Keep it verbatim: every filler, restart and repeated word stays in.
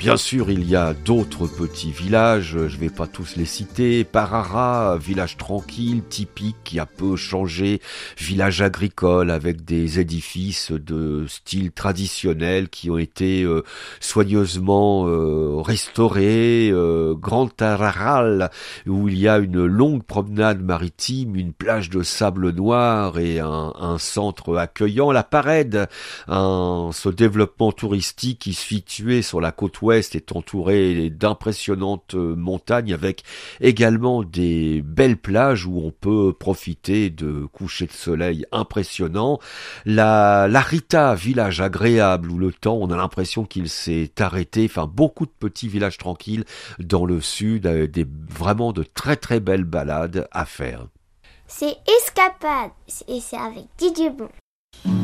Bien sûr, il y a d'autres petits villages, je ne vais pas tous les citer. Parara, village tranquille, typique, qui a peu changé, village agricole avec des édifices de style traditionnel qui ont été euh, soigneusement euh, restaurés. Euh, Grand Tarajal, où il y a une longue promenade maritime, une plage de sable noir et un, un centre accueillant. La Parede, un, ce développement touristique qui se situé sur la côte ouest est entouré d'impressionnantes montagnes avec également des belles plages où on peut profiter de couchers de soleil impressionnants. La, la Rita, village agréable où le temps, on a l'impression qu'il s'est arrêté. Enfin, beaucoup de petits villages tranquilles dans le sud, avec des, vraiment de très très belles balades à faire. C'est Escapade et c'est avec Didier Bon.